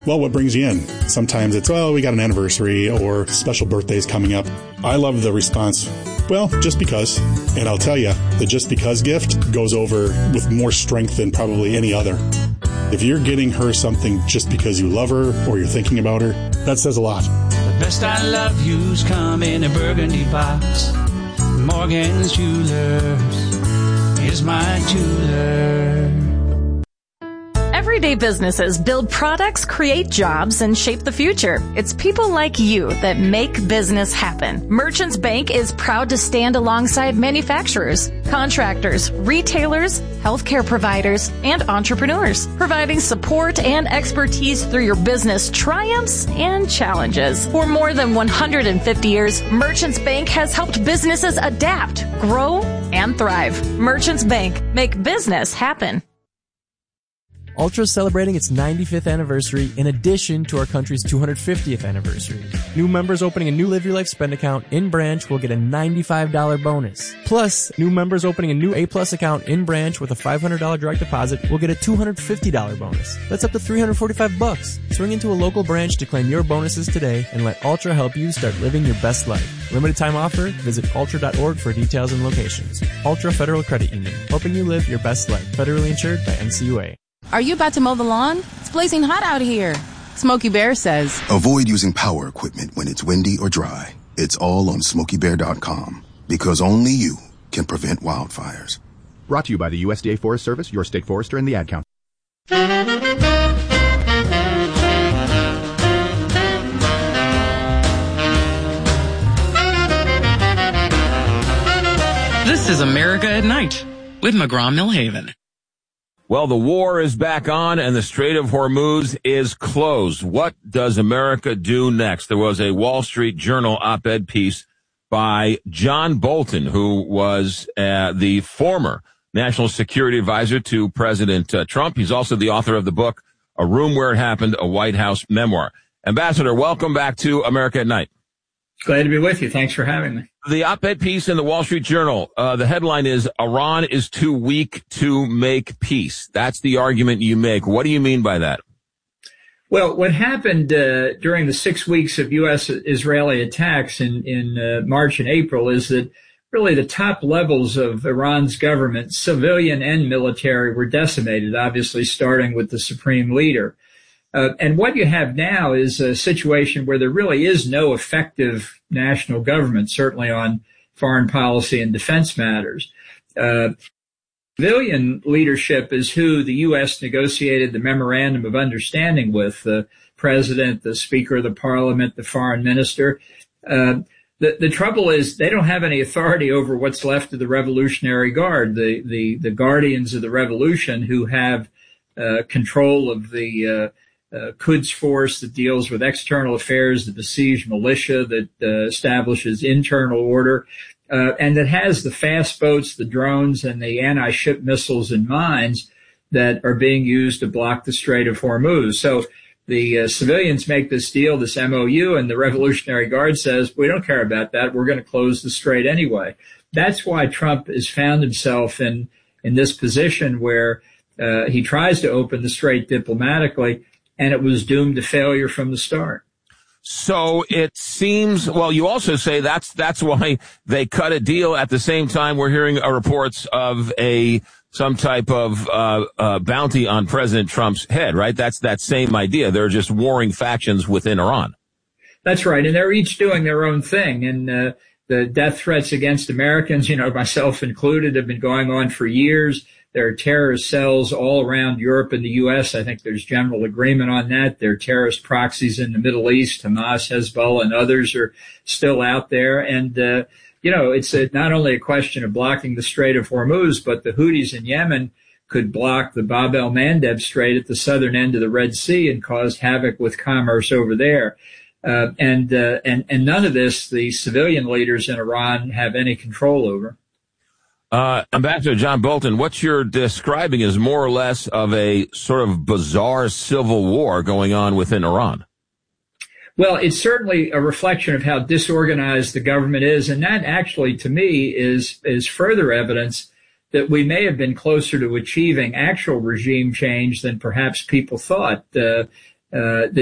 Well, what brings you in? Sometimes it's, well, we got an anniversary or special birthdays coming up. I love the response, well, just because. And I'll tell you, the just because gift goes over with more strength than probably any other. If you're getting her something just because you love her or you're thinking about her, that says a lot. The best I love you's come in a burgundy box. Morgan's Jewelers is my jeweler. Everyday businesses build products, create jobs, and shape the future. It's people like you that make business happen. Merchants Bank is proud to stand alongside manufacturers, contractors, retailers, healthcare providers, and entrepreneurs, providing support and expertise through your business triumphs and challenges. For more than 150 years, Merchants Bank has helped businesses adapt, grow, and thrive. Merchants Bank, make business happen. Ultra is celebrating its 95th anniversary in addition to our country's 250th anniversary. New members opening a new Live Your Life spend account in branch will get a $95 bonus. Plus, new members opening a new A-Plus account in branch with a $500 direct deposit will get a $250 bonus. That's up to $345. Swing into a local branch to claim your bonuses today and let Ultra help you start living your best life. Limited time offer. Visit ultra.org for details and locations. Ultra Federal Credit Union, helping you live your best life. Federally insured by NCUA. Are you about to mow the lawn? It's blazing hot out here. Smokey Bear says, avoid using power equipment when it's windy or dry. It's all on SmokeyBear.com, because only you can prevent wildfires. Brought to you by the USDA Forest Service, your state forester, and the Ad Council. This is America at Night with McGraw-Millhaven. Well, the war is back on and the Strait of Hormuz is closed. What does America do next? There was a Wall Street Journal op-ed piece by John Bolton, who was the former national security advisor to President Trump. He's also the author of the book, A Room Where It Happened, a White House Memoir. Ambassador, welcome back to America at Night. Glad to be with you. Thanks for having me. The op-ed piece in the Wall Street Journal, the headline is, Iran is too weak to make peace. That's the argument you make. What do you mean by that? Well, what happened during the 6 weeks of U.S.-Israeli attacks in March and April is that really the top levels of Iran's government, civilian and military, were decimated, obviously starting with the supreme leader. And what you have now is a situation where there really is no effective national government, certainly on foreign policy and defense matters. Civilian leadership is who the U.S. negotiated the memorandum of understanding with, the president, the speaker of the parliament, the foreign minister. The trouble is they don't have any authority over what's left of the Revolutionary Guard, the guardians of the revolution, who have control of the Quds force that deals with external affairs, the besieged militia that establishes internal order, and that has the fast boats, the drones, and the anti-ship missiles and mines that are being used to block the Strait of Hormuz. So the civilians make this deal, this MOU, and the Revolutionary Guard says, we don't care about that. We're going to close the strait anyway. That's why Trump has found himself in this position where he tries to open the strait diplomatically, and it was doomed to failure from the start. So it seems, well, you also say that's why they cut a deal. At the same time, we're hearing reports of some type of bounty on President Trump's head, right? That's that same idea. They're just warring factions within Iran. That's right. And they're each doing their own thing. And the death threats against Americans, myself included, have been going on for years. There are terrorist cells all around Europe and the U.S. I think there's general agreement on that. There are terrorist proxies in the Middle East. Hamas, Hezbollah, and others are still out there. And, it's not only a question of blocking the Strait of Hormuz, but the Houthis in Yemen could block the Bab el-Mandeb Strait at the southern end of the Red Sea and cause havoc with commerce over there. And none of this the civilian leaders in Iran have any control over. Ambassador John Bolton, what you're describing is more or less of a sort of bizarre civil war going on within Iran. Well, it's certainly a reflection of how disorganized the government is. And that actually, to me, is further evidence that we may have been closer to achieving actual regime change than perhaps people thought. the